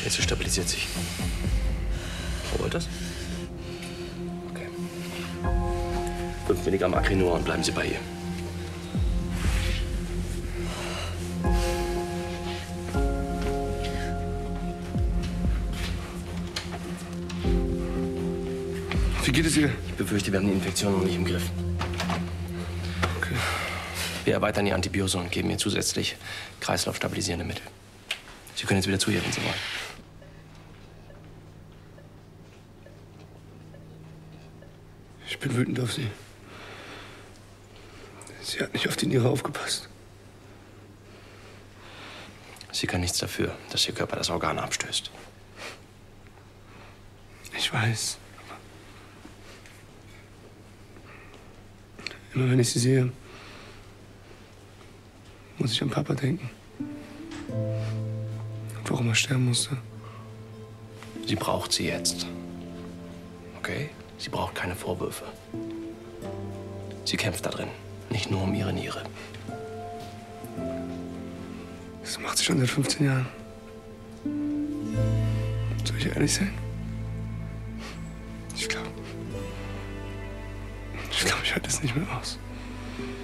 Jetzt stabilisiert sich. Wo wollt das? Okay. 5 Milligramm Acrinor und bleiben Sie bei ihr. Wie geht es ihr? Ich befürchte, wir haben die Infektion noch nicht im Griff. Okay. Wir erweitern ihr Antibiose und geben ihr zusätzlich kreislaufstabilisierende Mittel. Sie können jetzt wieder zu ihr, wenn Sie wollen. Ich bin wütend auf sie. Sie hat nicht auf die Niere aufgepasst. Sie kann nichts dafür, dass Ihr Körper das Organ abstößt. Ich weiß. Immer wenn ich sie sehe, muss ich an Papa denken. Und warum er sterben musste. Sie braucht sie jetzt. Okay? Sie braucht keine Vorwürfe. Sie kämpft da drin, nicht nur um ihre Niere. Das macht sie schon seit 15 Jahren. Soll ich ehrlich sein? Ich glaube, ich halte es nicht mehr aus.